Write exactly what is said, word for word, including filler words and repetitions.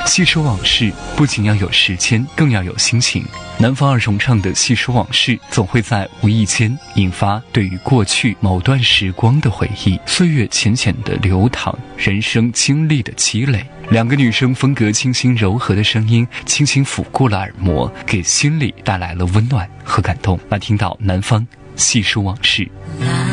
细说往事不仅要有时间，更要有心情。南方二重唱的细说往事，总会在无意间引发对于过去某段时光的回忆，岁月浅浅的流淌，人生经历的积累。两个女生风格清新柔和的声音，轻轻抚过了耳膜，给心里带来了温暖和感动。那听到南方细说往事。